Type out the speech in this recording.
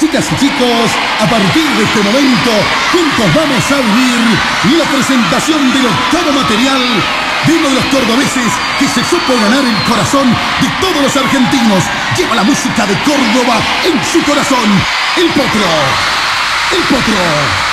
Chicas y chicos, a partir de este momento, juntos vamos a vivir la presentación del octavo material de uno de los cordobeses que se supo ganar el corazón de todos los argentinos. Lleva la música de Córdoba en su corazón. El Potro. El Potro.